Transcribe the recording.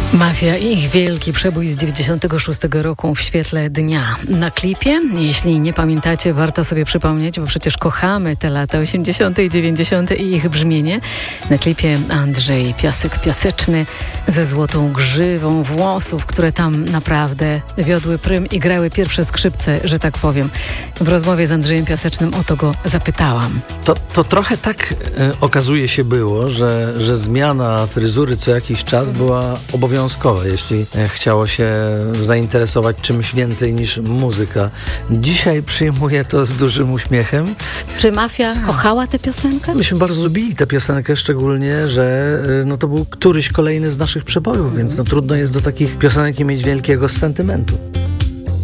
Mafia i ich wielki przebój z 96 roku w świetle dnia. Na klipie, jeśli nie pamiętacie, warto sobie przypomnieć, bo przecież kochamy te lata 80. i 90. i ich brzmienie. Na klipie Andrzej Piasek-Piaseczny ze złotą grzywą włosów, które tam naprawdę wiodły prym i grały pierwsze skrzypce, że tak powiem. W rozmowie z Andrzejem Piasecznym o to go zapytałam. To trochę tak okazuje się było, że zmiana fryzury co jakiś czas była obowiązkowa, jeśli chciało się zainteresować czymś więcej niż muzyka. Dzisiaj przyjmuję to z dużym uśmiechem. Czy Mafia kochała tę piosenkę? Myśmy bardzo lubili tę piosenkę, szczególnie, że to był któryś kolejny z naszych przebojów, więc trudno jest do takich piosenek mieć wielkiego sentymentu.